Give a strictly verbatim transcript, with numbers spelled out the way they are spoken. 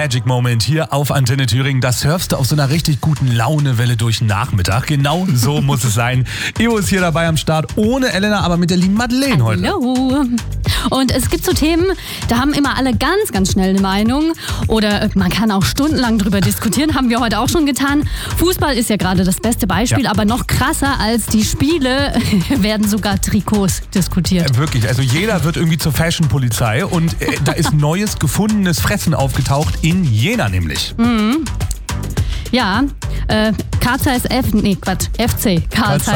Magic Moment hier auf Antenne Thüringen. Da surfst du auf so einer richtig guten Launewelle durch den Nachmittag. Genau so muss es sein. Eo ist hier dabei am Start, ohne Elena, aber mit der lieben Madeleine heute. Hallo. Und es gibt so Themen, da haben immer alle ganz, ganz schnell eine Meinung. Oder man kann auch stundenlang drüber diskutieren, haben wir heute auch schon getan. Fußball ist ja gerade das beste Beispiel, ja. aber noch krasser als die Spiele werden sogar Trikots diskutiert. Ja, wirklich, also jeder wird irgendwie zur Fashion-Polizei und äh, da ist neues gefundenes Fressen aufgetaucht, in Jena nämlich. Mhm. Ja, äh, Carl Zeiss F, nee Quatsch, F C Carl Zeiss